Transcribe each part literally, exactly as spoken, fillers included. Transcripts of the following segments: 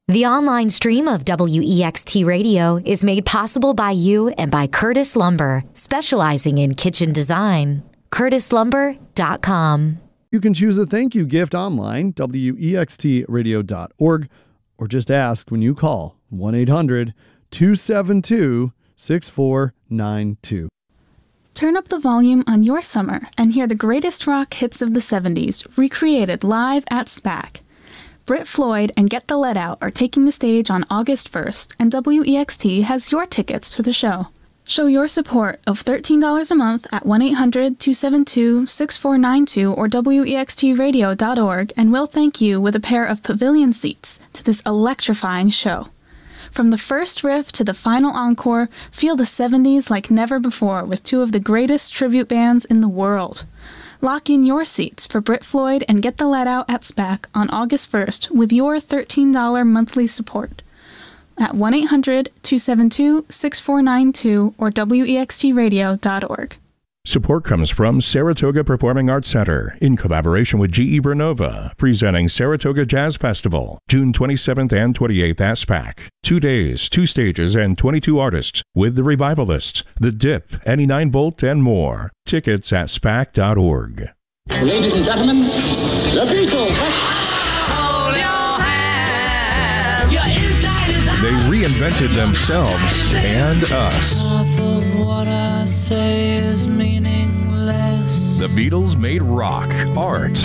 The online stream of W E X T Radio is made possible by you and by Curtis Lumber, specializing in kitchen design. curtis lumber dot com. You can choose a thank you gift online, W E X T radio dot org, or just ask when you call one eight hundred two seven two six four nine two. Turn up the volume on your summer and hear the greatest rock hits of the seventies recreated live at SPAC. Brit Floyd and Get the Lead Out are taking the stage on August first, and W E X T has your tickets to the show. Show your support of thirteen dollars a month at one eight hundred two seven two six four nine two or W E X T radio dot org, and we'll thank you with a pair of pavilion seats to this electrifying show. From the first riff to the final encore, feel the seventies like never before with two of the greatest tribute bands in the world. Lock in your seats for Brit Floyd and Get the Lead Out at SPAC on August first with your thirteen dollars monthly support at one eight hundred two seven two six four nine two or W E X T radio dot org. Support comes from Saratoga Performing Arts Center in collaboration with G E Vernova, presenting Saratoga Jazz Festival, June twenty-seventh and twenty-eighth at SPAC. Two days, two stages, and twenty-two artists with the Revivalists, The Dip, Any nine volt, and more. Tickets at spac dot org. Ladies and gentlemen, the Beatles. They reinvented themselves and us. The Beatles made rock, art.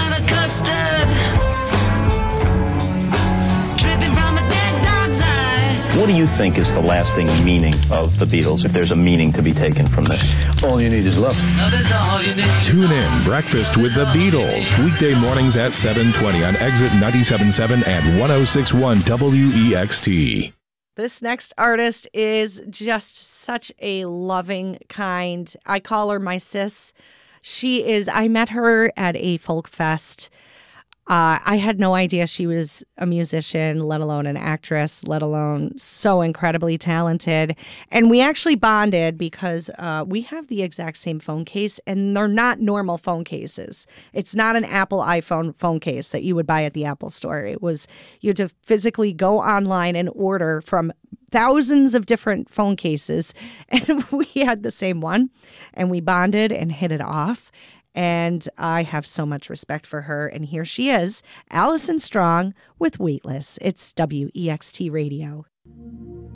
What do you think is the lasting meaning of the Beatles, if there's a meaning to be taken from this? All you need is love. Tune in, Breakfast with the Beatles, weekday mornings at seven twenty on Exit ninety-seven point seven and one oh six point one W E X T. This next artist is just such a loving, kind, I call her my sis. She is, I met her at a folk fest. Uh, I had no idea she was a musician, let alone an actress, let alone so incredibly talented. And we actually bonded because uh, we have the exact same phone case, and they're not normal phone cases. It's not an Apple iPhone phone case that you would buy at the Apple store. It was, you had to physically go online and order from thousands of different phone cases. And we had the same one, and we bonded and hit it off. And I have so much respect for her. And here she is, Alison Strong with Weightless. It's W E X T Radio.